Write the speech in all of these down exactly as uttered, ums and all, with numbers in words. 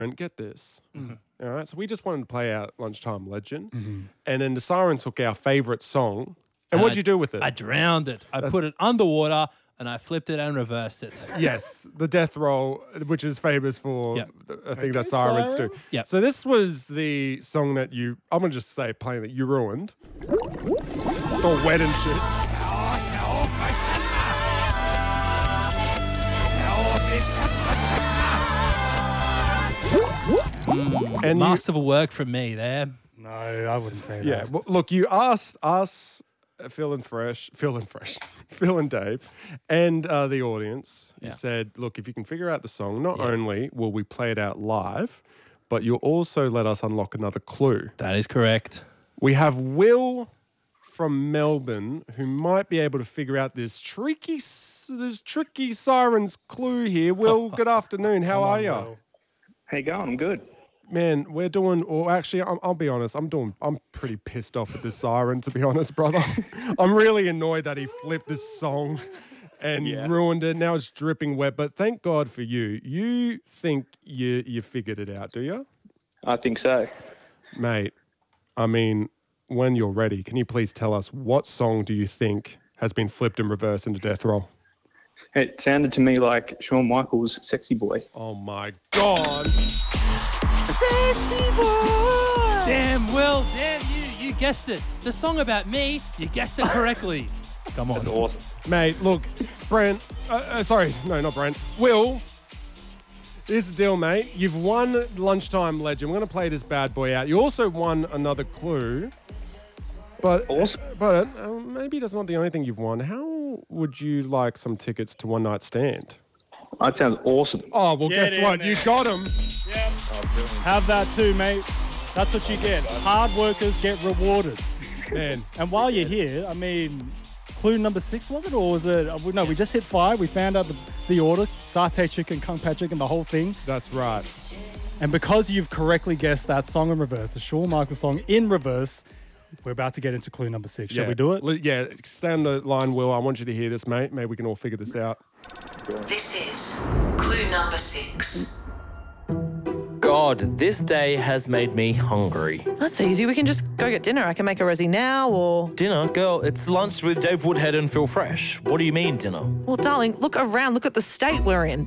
And get this. Mm-hmm. All right, so we just wanted to play our Lunchtime Legend. Mm-hmm. And then the siren took our favourite song. And, And what'd I- you do with it? I drowned it. I That's- put it underwater and I flipped it and reversed it. Yes, the death roll, which is famous for, Yep. I think that sirens siren? do. Yep. So this was the song that you, I'm going to just say plain that you ruined. It's all wet and shit. And you, Masterful work from me there. No, I wouldn't say yeah, that. well, look, you asked us, uh, Phil and Fresh, Phil and Fresh, Phil and Dave, and uh, the audience. You Yeah. said, look, if you can figure out the song, not Yeah. only will we play it out live, but you'll also let us unlock another clue. That is correct. We have Will from Melbourne who might be able to figure out this tricky, s- this tricky sirens clue here. Will, good afternoon. How Come are on, you? Will. How you going? I'm good. Man, we're doing, or actually, I'll, I'll be honest, I'm doing, I'm pretty pissed off at this siren, to be honest, brother. I'm really annoyed that he flipped this song and Yeah. ruined it. Now it's dripping wet, but thank God for you. You think you, you figured it out, do you? I think so. Mate, I mean, when you're ready, can you please tell us what song do you think has been flipped and reversed into death roll? It sounded to me like Shawn Michaels' "Sexy Boy." Oh my God. Damn, Will. Damn you. You guessed it. The song about me, you guessed it correctly. Come on. That's awesome. Mate, look, Brent, uh, uh, sorry, no, not Brent. Will, here's the deal, mate. You've won Lunchtime Legend. We're going to play this bad boy out. You also won another clue. But, Awesome. but uh, maybe that's not the only thing you've won. How would you like some tickets to One Night Stand? That sounds awesome. Oh, well, Get guess in what? there. You got them. Have that too, mate. That's what you get. Hard workers get rewarded. Man, And while you're here, I mean, clue number six, was it? Or was it? uh, No, we just hit five. We found out the, the order satay chicken, kung pao chicken, the whole thing. that's right. And because you've correctly guessed that song in reverse, the Shawn Michaels song in reverse, we're about to get into clue number six. Shall Yeah. we do it? Li- Yeah, stay on the line, Will. I want you to hear this, mate. Maybe we can all figure this out. This is clue number six. God, this day has made me hungry. That's easy. We can just go get dinner. I can make a resi now or... Dinner? Girl, it's lunch with Dave Woodhead and Phil Fresh. What do you mean, dinner? Well, darling, look around. Look at the state we're in.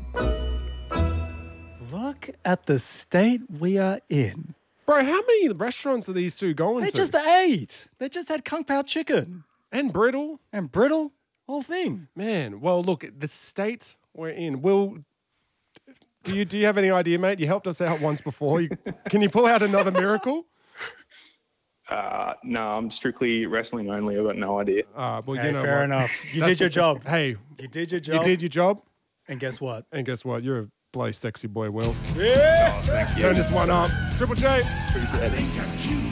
Look at the state we are in. Bro, how many restaurants are these two going They to? just ate. They just had kung pao chicken and Brittle. and brittle, whole thing. Man, well, look, the state we're in. Will, do you do you have any idea, mate? You helped us out once before. You, can you pull out another miracle? Uh, no, I'm strictly wrestling only. I've got no idea. Uh, well, Hey, you know fair what? enough. You That's did your the- job. Hey, You did your you job. did your job, And guess what? and guess what? You're a bloody sexy boy, Will. Yeah. Thank you. Turn this one up. Triple J. Appreciate it.